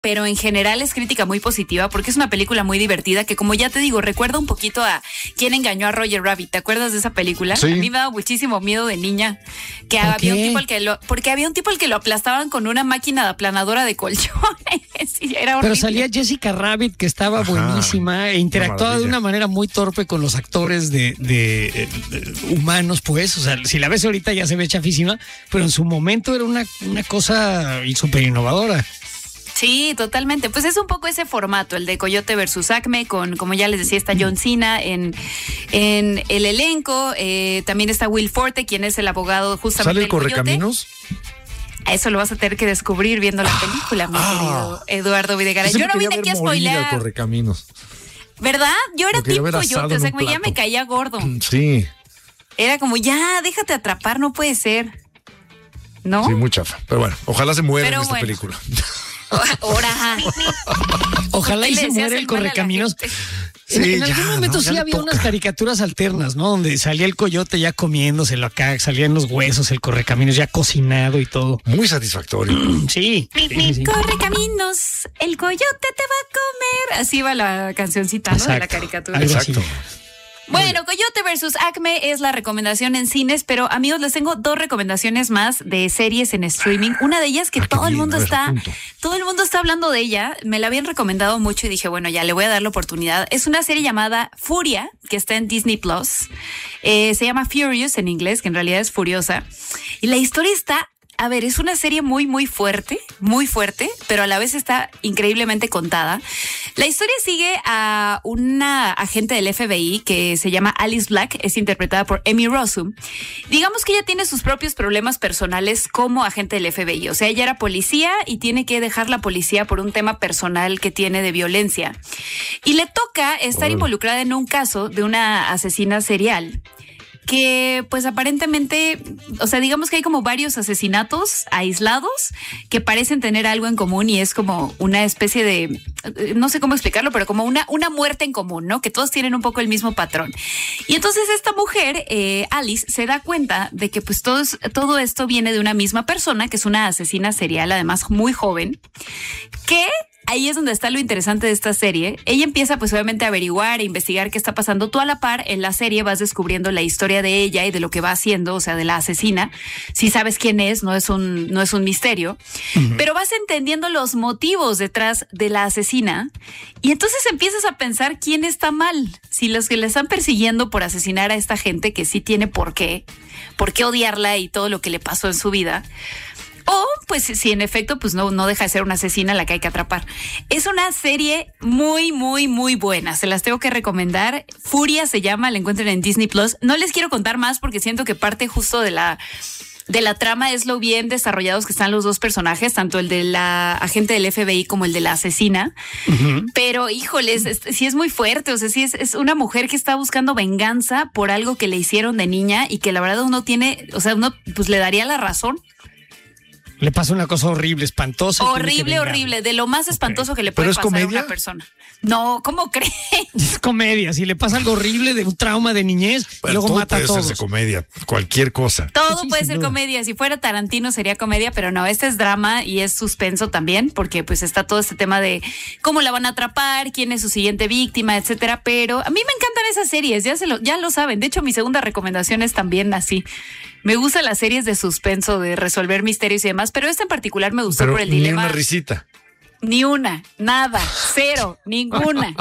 pero en general es crítica muy positiva porque es una película muy divertida que, como ya te digo, recuerda un poquito a ¿Quién engañó a Roger Rabbit? ¿Te acuerdas de esa película? Sí. A mí me daba muchísimo miedo de niña que había un tipo porque había un tipo al que lo aplastaban con una máquina aplanadora de colchones. Sí, era horrible. Pero salía Jessica Rabbit, que estaba buenísima e interactuaba de una manera muy torpe con los actores de humanos, pues. O sea, si la ves ahorita ya se ve chafísima, pero en su momento era una cosa súper innovadora. Sí, totalmente. Pues es un poco ese formato, el de Coyote versus Acme, con, como ya les decía, está John Cena en el elenco. También está Will Forte, quien es el abogado justamente. ¿Sale el del Coyote. Correcaminos? Eso lo vas a tener que descubrir viendo la película, mi querido Eduardo Videgaray. Yo no vine aquí a spoilear. Correcaminos. ¿Verdad? Yo era tipo Coyote, o sea, ya me plato. caía gordo. Sí. Era como, ya, déjate atrapar, no puede ser. ¿No? Sí, muy chafa. Pero bueno, ojalá se muera en esta bueno. película. Ahora. Ojalá y ¿Qué le se decías muera el el mal a la Correcaminos. gente? En algún momento ¿no? sí Ya había le unas toca. caricaturas alternas, ¿no? Donde salía el coyote ya comiéndoselo acá, salían los huesos, el Correcaminos ya cocinado y todo. Muy satisfactorio. Sí. Sí. Correcaminos, el coyote te va a comer. Así va la cancioncita, ¿no? De la caricatura. Algo así. Exacto. Bueno, Coyote versus Acme es la recomendación en cines, pero amigos, les tengo 2 recomendaciones más de series en streaming. Una de ellas que qué todo el bien, mundo a ver, está, apunto. todo el mundo está hablando de ella. Me la habían recomendado mucho y dije, bueno, ya le voy a dar la oportunidad. Es una serie llamada Furia, que está en Disney Plus. Se llama Furious en inglés, que en realidad es Furiosa. Y la historia está... A ver, es una serie muy fuerte, pero a la vez está increíblemente contada. La historia sigue a una agente del FBI que se llama Alice Black, es interpretada por Emmy Rossum. Digamos que ella tiene sus propios problemas personales como agente del FBI. O sea, ella era policía y tiene que dejar la policía por un tema personal que tiene de violencia. Y le toca estar involucrada en un caso de una asesina serial que pues aparentemente, o sea, digamos que hay como varios asesinatos aislados que parecen tener algo en común y es como una especie de, no sé cómo explicarlo, pero como una muerte en común, ¿no? Que todos tienen un poco el mismo patrón. Y entonces esta mujer, Alice, se da cuenta de que pues todo esto viene de una misma persona, que es una asesina serial, además muy joven, que... Ahí es donde está lo interesante de esta serie. Ella empieza pues obviamente a averiguar e investigar qué está pasando. Tú a la par en la serie vas descubriendo la historia de ella y de lo que va haciendo, o sea, de la asesina. Si sabes quién es, no es un misterio. Uh-huh. Pero vas entendiendo los motivos detrás de la asesina y entonces empiezas a pensar quién está mal. Si los que le están persiguiendo por asesinar a esta gente que sí tiene por qué odiarla y todo lo que le pasó en su vida. O, pues, si en efecto, pues no deja de ser una asesina a la que hay que atrapar. Es una serie muy buena. Se las tengo que recomendar. Furia se llama, la encuentran en Disney Plus. No les quiero contar más porque siento que parte justo de la trama es lo bien desarrollados que están los dos personajes, tanto el de la agente del FBI como el de la asesina. Uh-huh. Pero, híjoles, sí es muy fuerte. O sea, sí es una mujer que está buscando venganza por algo que le hicieron de niña y que la verdad uno pues le daría la razón. Le pasa una cosa horrible, espantosa. Horrible. De lo más espantoso que le puede pasar a una persona. No, ¿cómo crees? Es comedia. Si le pasa algo horrible de un trauma de niñez, y luego mata a todos. Puede ser de comedia, cualquier cosa. Todo puede ser comedia. Si fuera Tarantino sería comedia, pero no, este es drama y es suspenso también, porque pues está todo este tema de cómo la van a atrapar, quién es su siguiente víctima, etcétera. Pero a mí me encantan esas series, ya lo saben. De hecho, mi segunda recomendación es también así. Me gustan las series de suspenso, de resolver misterios y demás, pero esta en particular me gustó por el dilema. Ni una risita. Ni una, nada, cero, ninguna.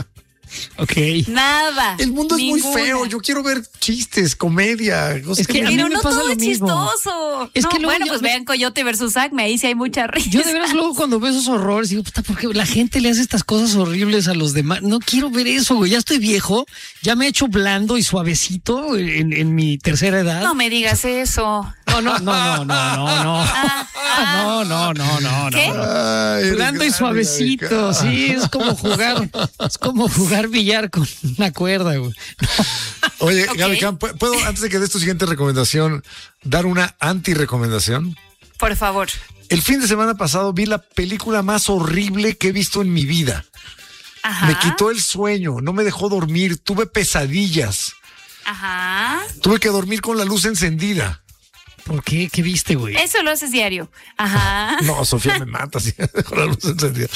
Ok. Nada. El mundo es muy feo. Yo quiero ver chistes, comedia. Es que a mí pero me no pasa todo lo es mismo. Chistoso. Es que bueno, pues vean Coyote versus Acme, ahí sí hay mucha risa. Yo de veras luego cuando veo esos horrores digo, puta, ¿por qué la gente le hace estas cosas horribles a los demás? No quiero ver eso, güey. Ya estoy viejo, ya me he hecho blando y suavecito en mi tercera edad. No me digas eso. No. ¿Qué? Ay, blando y suavecito, sí, es como jugar billar con una cuerda, güey. Oye, okay. Gaby, ¿puedo, antes de que des tu siguiente recomendación, dar una anti-recomendación? Por favor. El fin de semana pasado vi la película más horrible que he visto en mi vida. Ajá. Me quitó el sueño, no me dejó dormir, tuve pesadillas. Ajá. Tuve que dormir con la luz encendida. ¿Por qué? ¿Qué viste, güey? Eso lo haces diario. Ajá. No, Sofía me mata si dejo la luz encendida.